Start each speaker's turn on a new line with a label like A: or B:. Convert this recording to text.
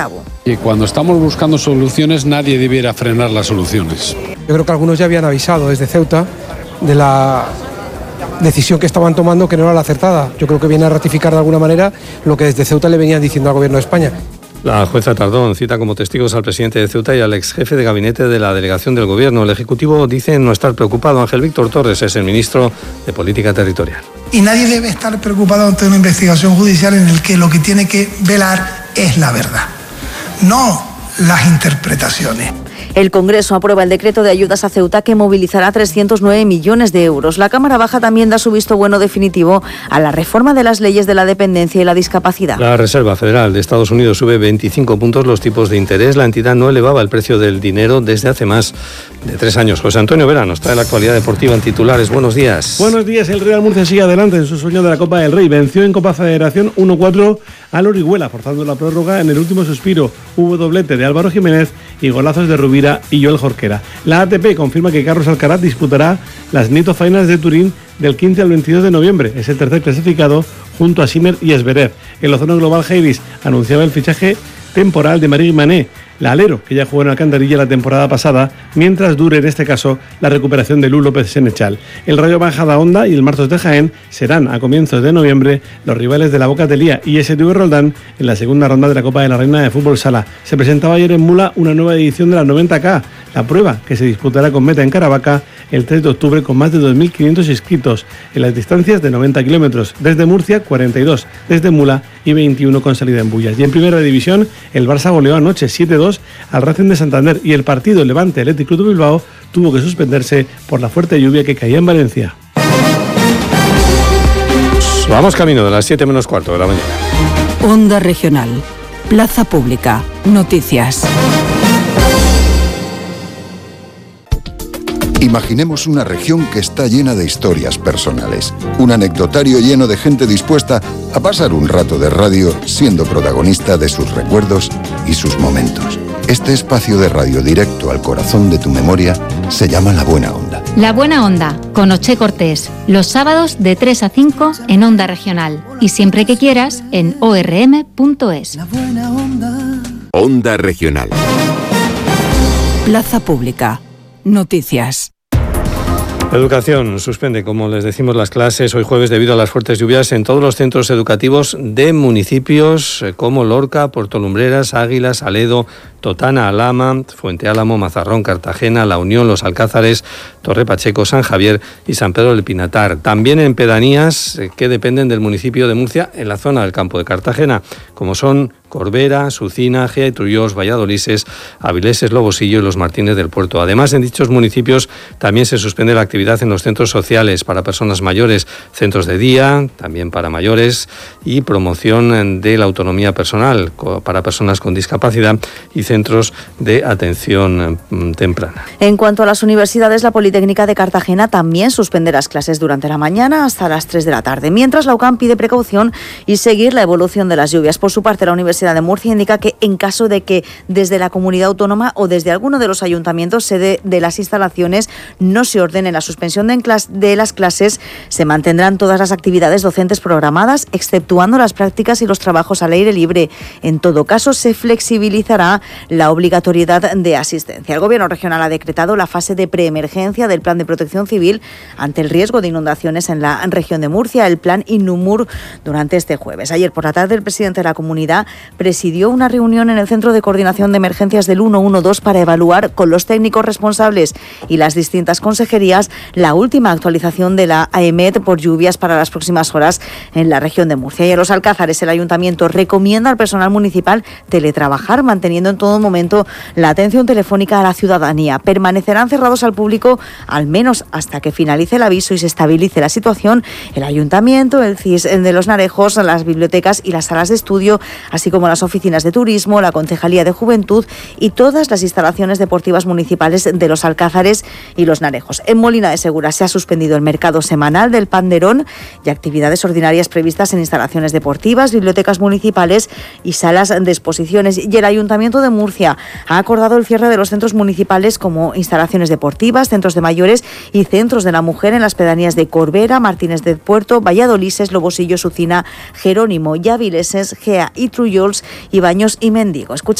A: cabo.
B: Y cuando estamos buscando soluciones, nadie debiera frenar las soluciones.
C: Yo creo que algunos ya habían avisado desde Ceuta de la decisión que estaban tomando, que no era la acertada. Yo creo que viene a ratificar de alguna manera lo que desde Ceuta le venían diciendo al Gobierno de España.
D: La jueza Tardón cita como testigos al presidente de Ceuta y al ex jefe de gabinete de la delegación del Gobierno. El Ejecutivo dice no estar preocupado. Ángel Víctor Torres es el ministro de Política Territorial.
E: Y nadie debe estar preocupado ante una investigación judicial en la que lo que tiene que velar es la verdad, no las interpretaciones.
A: El Congreso aprueba el decreto de ayudas a Ceuta que movilizará 309 millones de euros. La Cámara Baja también da su visto bueno definitivo a la reforma de las leyes de la dependencia y la discapacidad.
D: La Reserva Federal de Estados Unidos sube 25 puntos los tipos de interés. La entidad no elevaba el precio del dinero desde hace más de 3 años. José Antonio Vera nos trae la actualidad deportiva en titulares. Buenos días.
F: Buenos días. El Real Murcia sigue adelante en su sueño de la Copa del Rey. Venció en Copa Federación 1-4 al Orihuela, forzando la prórroga en el último suspiro. Hubo doblete de Álvaro Jiménez y golazos de Rubira y Joel Jorquera. La ATP confirma que Carlos Alcaraz disputará las Nieto Finals de Turín del 15 al 22 de noviembre. Es el tercer clasificado junto a Sinner y Zverev. El Ozono Global Heiris anunciaba el fichaje temporal de Marie Mané, la alero, que ya jugó en Alcantarilla la temporada pasada, mientras dure en este caso la recuperación de Lu López Senechal. El Rayo Majadahonda y el Martos de Jaén serán a comienzos de noviembre los rivales de la Boca Telía y STV Roldán en la segunda ronda de la Copa de la Reina de Fútbol Sala. Se presentaba ayer en Mula una nueva edición de la 90K, la prueba que se disputará con meta en Caravaca el 3 de octubre con más de 2.500 inscritos en las distancias de 90 kilómetros, desde Murcia 42, desde Mula y 21 con salida en Bullas. Y en Primera División el Barça goleó anoche 7-2 al Racing de Santander y el partido Levante Athletic Club de Bilbao tuvo que suspenderse por la fuerte lluvia que caía en Valencia.
D: Vamos camino de las 7 menos cuarto de la mañana.
G: Onda Regional, Plaza Pública, Noticias.
H: Imaginemos una región que está llena de historias personales, un anecdotario lleno de gente dispuesta a pasar un rato de radio siendo protagonista de sus recuerdos y sus momentos. Este espacio de radio directo al corazón de tu memoria se llama La Buena Onda.
I: La Buena Onda, con Oche Cortés, los sábados de 3 a 5 en Onda Regional y siempre que quieras en orm.es.
J: Onda Regional.
G: Plaza Pública. Noticias.
D: Educación suspende, como les decimos, las clases hoy jueves debido a las fuertes lluvias en todos los centros educativos de municipios como Lorca, Puerto Lumbreras, Águilas, Aledo, Totana, Alhama, Fuente Álamo, Mazarrón, Cartagena, La Unión, Los Alcázares, Torre Pacheco, San Javier y San Pedro del Pinatar. También en pedanías que dependen del municipio de Murcia en la zona del campo de Cartagena, como son Corbera, Sucina, Gea y Trullós, Valladolises, Avileses, Lobosillo y Los Martínez del Puerto. Además, en dichos municipios también se suspende la actividad en los centros sociales para personas mayores, centros de día, también para mayores, y promoción de la autonomía personal para personas con discapacidad y centros de atención temprana.
A: En cuanto a las universidades, la Politécnica de Cartagena también suspende las clases durante la mañana hasta las 3 de la tarde, mientras la UCAM pide precaución y seguir la evolución de las lluvias. Por su parte, la Universidad de Murcia indica que en caso de que desde la comunidad autónoma o desde alguno de los ayuntamientos sede de las instalaciones no se ordene la suspensión de las clases, se mantendrán todas las actividades docentes programadas, exceptuando las prácticas y los trabajos al aire libre. En todo caso, se flexibilizará la obligatoriedad de asistencia. El Gobierno regional ha decretado la fase de preemergencia del Plan de Protección Civil ante el riesgo de inundaciones en la región de Murcia, el Plan Inumur, durante este jueves. Ayer por la tarde, el presidente de la comunidad presidió una reunión en el Centro de Coordinación de Emergencias del 112 para evaluar con los técnicos responsables y las distintas consejerías la última actualización de la AEMET por lluvias para las próximas horas en la región de Murcia. Y a Los Alcázares, el ayuntamiento recomienda al personal municipal teletrabajar, manteniendo en todo momento la atención telefónica a la ciudadanía. Permanecerán cerrados al público al menos hasta que finalice el aviso y se estabilice la situación el ayuntamiento, el CIS de Los Narejos, las bibliotecas y las salas de estudio, así como las oficinas de turismo, la Concejalía de Juventud y todas las instalaciones deportivas municipales de Los Alcázares y Los Narejos. En Molina de Segura se ha suspendido el mercado semanal del Panderón y actividades ordinarias previstas en instalaciones deportivas, bibliotecas municipales y salas de exposiciones. Y el Ayuntamiento de Murcia ha acordado el cierre de los centros municipales como instalaciones deportivas, centros de mayores y centros de la mujer en las pedanías de Corbera, Martínez del Puerto, Valladolises, Lobosillo, Sucina, Jerónimo y Avileses, Gea y Trullós y Baños y Mendigo.